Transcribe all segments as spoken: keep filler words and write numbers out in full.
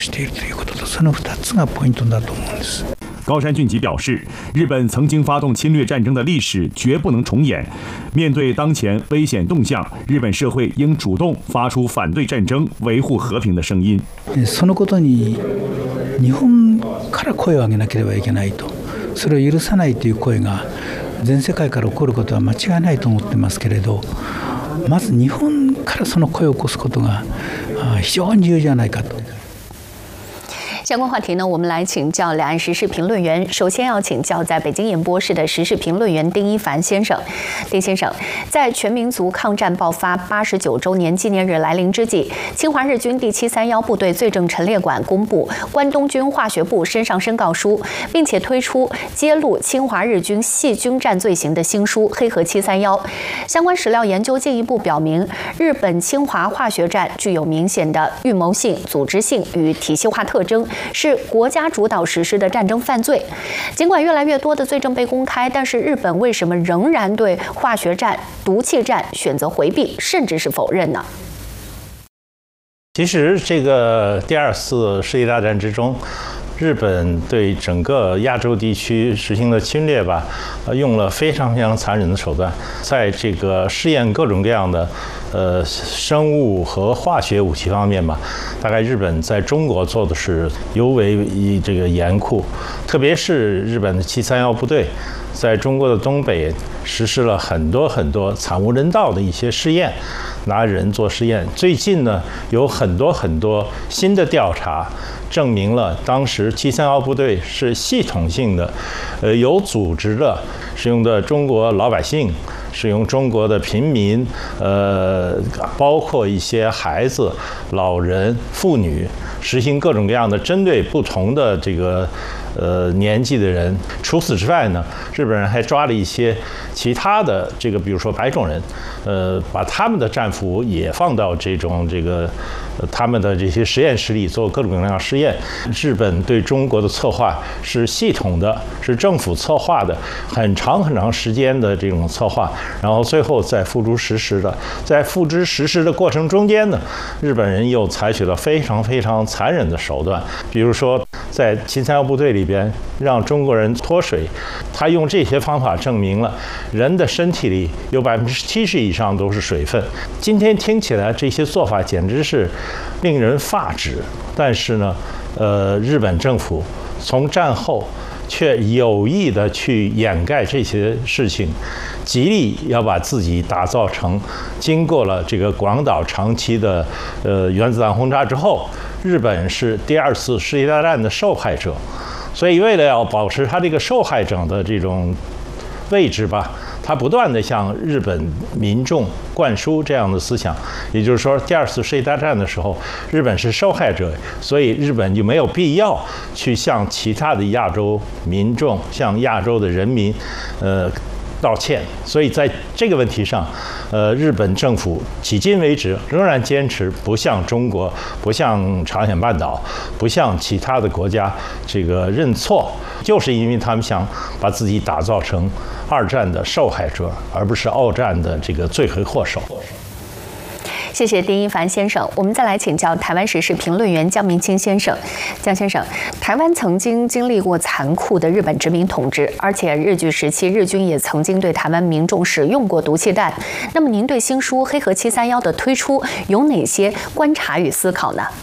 しているということと、そのふたつがポイントだと思うんです。 高山俊吉表示，日本曾经发动侵略战争的历史绝不能重演。面对当前危险动向，日本社会应主动发出反对战争、维护和平的声音。 そのことに日本から声を上げなければいけないと、それを許さないという声が全世界から起こることは間違いないと思ってますけれど、まず日本からその声を起こすことが非常に重要じゃないかと。 相关话题呢，我们来请教两岸时事评论员。首先要请教在北京演播室的时事评论员丁一凡先生。丁先生，在全民族抗战爆发八十九周年纪念日来临之际，侵华日军第七三幺部队罪证陈列馆公布关东军化学部身上申告书，并且推出揭露侵华日军系军战罪行的新书《黑河七三幺》。相关史料研究进一步表明，日本侵华化学战具有明显的预谋性、组织性与体系化特征。是国家主导实施的战争犯罪。尽管越来越多的罪证被公开，但是日本为什么仍然对化学战、毒气战选择回避，甚至是否认呢？ 其实，这个第二次世界大战之中，日本对整个亚洲地区实行的侵略吧，呃，用了非常非常残忍的手段，在这个试验各种各样的。呃，生物和化学武器方面吧，大概日本在中国做的是尤为这个严酷，特别是日本的七三幺部队，在中国的东北实施了很多很多惨无人道的一些试验，拿人做实验。最近呢，有很多很多新的调查，证明了当时七三幺部队是系统性的，呃，有组织的使用的中国老百姓。使用中国的平民，呃，包括一些孩子、老人、妇女，实行各种各样的针对不同的这个呃年纪的人。除此之外呢，日本人还抓了一些其他的这个，比如说白种人，呃，把他们的战俘也放到这种这个、呃、他们的这些实验室里做各种各样实验。日本对中国的策划是系统的，是政府策划的，很长很长时间的这种策划。然后最后再付诸实施的，在付之实施的过程中间呢，日本人又采取了非常非常残忍的手段，比如说在七三幺部队里边让中国人脱水，他用这些方法证明了人的身体里有百分之七十以上都是水分。今天听起来这些做法简直是令人发指，但是呢，呃，日本政府从战后却有意的去掩盖这些事情，极力要把自己打造成经过了这个广岛长期的呃原子弹轰炸之后，日本是第二次世界大战的受害者。所以为了要保持他这个受害者的这种位置吧，他不断地向日本民众灌输这样的思想，也就是说，第二次世界大战的时候，日本是受害者，所以日本就没有必要去向其他的亚洲民众、向亚洲的人民，呃。道歉，所以在这个问题上，呃，日本政府迄今为止仍然坚持不向中国、不向朝鲜半岛、不向其他的国家这个认错，就是因为他们想把自己打造成二战的受害者，而不是二战的这个罪魁祸首。 谢谢丁一凡先生。我们再来请教台湾时事评论员江明清先生。江先生，台湾曾经经历过残酷的日本殖民统治，而且日据时期日军也曾经对台湾民众使用过毒气弹。那么您对新书《黑河七三幺》的推出有哪些观察与思考呢？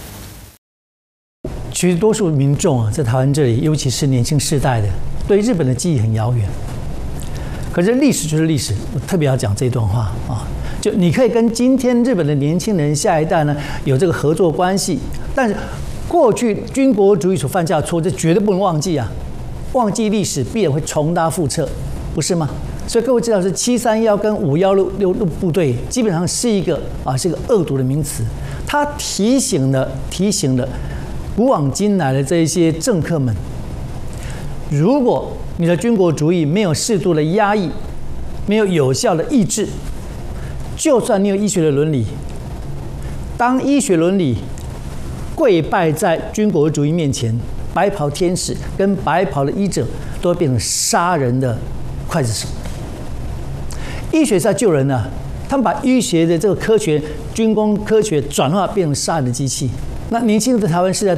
其实多数民众啊，在台湾这里，尤其是年轻世代的，对日本的记忆很遥远。可是历史就是历史，我特别要讲这段话啊。就你可以跟今天日本的年轻人下一代呢有这个合作关系，但是过去军国主义所犯下的错，这绝对不能忘记啊！忘记历史必然会重蹈覆辙，不是吗？所以各位知道是七三幺跟五幺六六部队基本上是一个啊是一个恶毒的名词，它提醒了提醒了古往今来的这一些政客们，如果你的军国主义没有适度的压抑，没有有效的抑制。就算你有医学的伦理，当医学伦理跪拜在军国主义面前，白袍天使跟白袍的医者都会变成杀人的刽子手。医学是在救人的、啊，他们把医学的这个科学、军工科学转化变成杀人的机器。那年轻的台湾世代